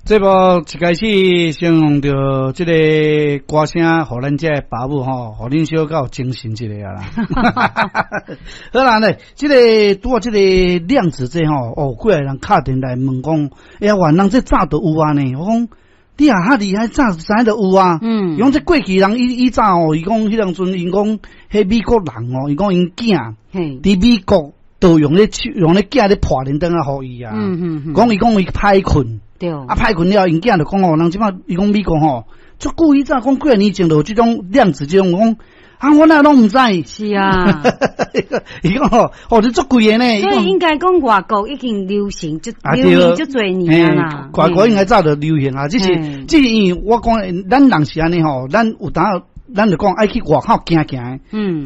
这部一开始先用着这个歌声，互咱这爸母吼，互恁小狗精神一个啊啦。好啦呢，这个拄啊，这个量子这吼，哦，过来人敲电来问讲，哎呀，原来这早都有啊呢。我讲，你啊哈厉害，早知都有啊。伊讲这过去人以早哦，伊讲迄当阵，伊讲迄美国人哦，伊讲因囝伫美国都用咧囝咧破电灯啊，互伊啊。讲伊讲伊歹困。对啊，歹困了，因囝就讲哦，人即摆伊讲美国吼，足久以早讲几啊年前就有即种量子，即种讲啊，我哪拢毋知。 是啊， 伊讲哦，你足贵诶呢。 所以应该讲外国已经流行，就流行足侪年啊啦。 外国应该早就流行啊，只是因为我讲咱人是安尼吼，咱有当咱就讲爱去外口行行。